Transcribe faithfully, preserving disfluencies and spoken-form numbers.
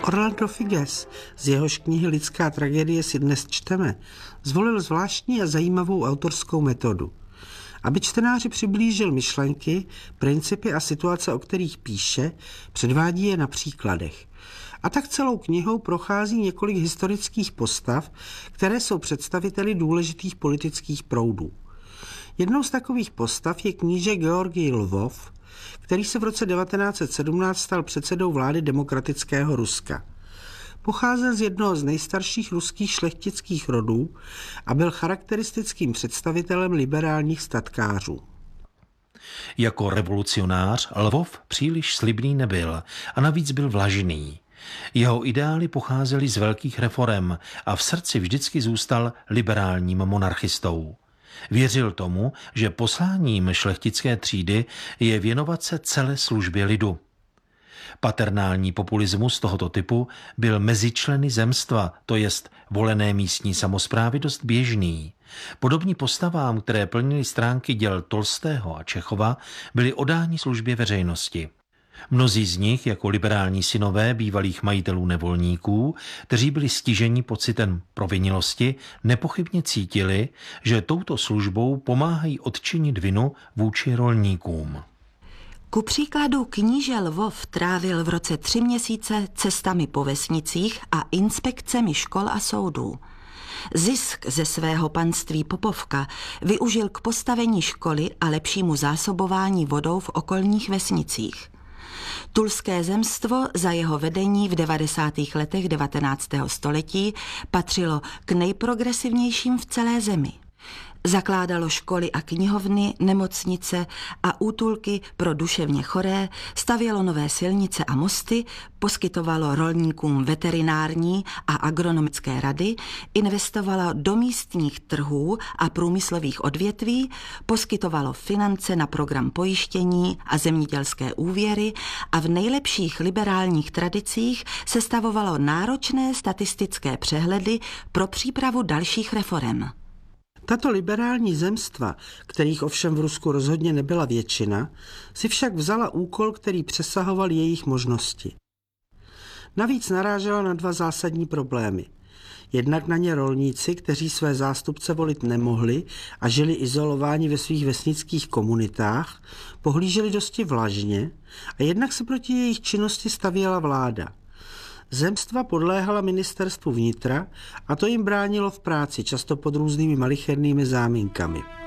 Orlando Figes, z jehož knihy Lidská tragédie si dnes čteme, zvolil zvláštní a zajímavou autorskou metodu. Aby čtenáři přiblížil myšlenky, principy a situace, o kterých píše, předvádí je na příkladech. A tak celou knihou prochází několik historických postav, které jsou představiteli důležitých politických proudů. Jednou z takových postav je kníže Georgij Lvov, který se v roce devatenáct set sedmnáct stal předsedou vlády demokratického Ruska. Pocházel z jednoho z nejstarších ruských šlechtických rodů a byl charakteristickým představitelem liberálních statkářů. Jako revolucionář Lvov příliš slibný nebyl a navíc byl vlažný. Jeho ideály pocházely z velkých reforem a v srdci vždycky zůstal liberálním monarchistou. Věřil tomu, že posláním šlechtické třídy je věnovat se celé službě lidu. Paternální populismus tohoto typu byl mezi členy zemstva, to jest volené místní samosprávy, dost běžný. Podobní postavám, které plnily stránky děl Tolstého a Čechova, byli oddáni službě veřejnosti. Mnozí z nich, jako liberální synové bývalých majitelů nevolníků, kteří byli stiženi pocitem provinnilosti, nepochybně cítili, že touto službou pomáhají odčinit vinu vůči rolníkům. Ku příkladu kníže Lvov trávil v roce tři měsíce cestami po vesnicích a inspekcemi škol a soudů. Zisk ze svého panství Popovka využil k postavení školy a lepšímu zásobování vodou v okolních vesnicích. Tulské zemstvo za jeho vedení v devadesátých letech devatenáctého století patřilo k nejprogresivnějším v celé zemi. Zakládalo školy a knihovny, nemocnice a útulky pro duševně choré, stavělo nové silnice a mosty, poskytovalo rolníkům veterinární a agronomické rady, investovalo do místních trhů a průmyslových odvětví, poskytovalo finance na program pojištění a zemědělské úvěry a v nejlepších liberálních tradicích sestavovalo náročné statistické přehledy pro přípravu dalších reforem. Tato liberální zemstva, kterých ovšem v Rusku rozhodně nebyla většina, si však vzala úkol, který přesahoval jejich možnosti. Navíc narážela na dva zásadní problémy. Jednak na ně rolníci, kteří své zástupce volit nemohli a žili izolováni ve svých vesnických komunitách, pohlíželi dosti vlažně a jednak se proti jejich činnosti stavěla vláda. Zemstva podléhala ministerstvu vnitra a to jim bránilo v práci, často pod různými malichernými záminkami.